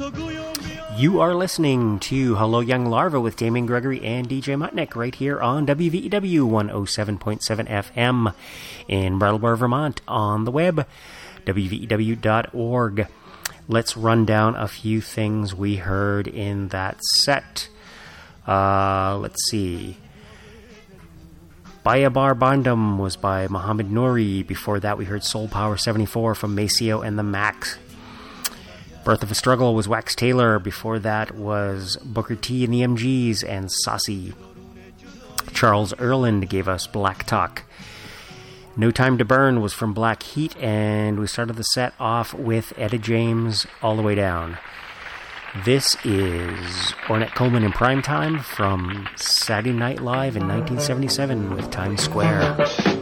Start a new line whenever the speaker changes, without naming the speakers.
You are listening to Hello Young Larva with Damien Gregory and DJ Mutnick right here on WVEW 107.7 FM in Brattleboro, Vermont, on the web, wvew.org. Let's run down a few things we heard in that set. Let's see. Bayabar Bandam was by Muhammad Nouri. Before that, we heard Soul Power 74 from Maceo and the Max. Birth of a Struggle was Wax Taylor. Before that was Booker T and the MGs and Saucy. Charles Erland gave us Black Talk. No Time to Burn was from Black Heat, and we started the set off with Etta James, All the Way Down. This is Ornette Coleman in Prime Time from Saturday Night Live in 1977 with Times Square.